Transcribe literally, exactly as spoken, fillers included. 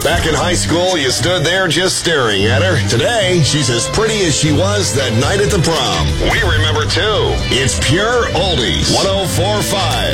Back in high school, you stood there just staring at her. Today, she's as pretty as she was that night at the prom. We remember, too. It's Pure Oldies. one oh four point five.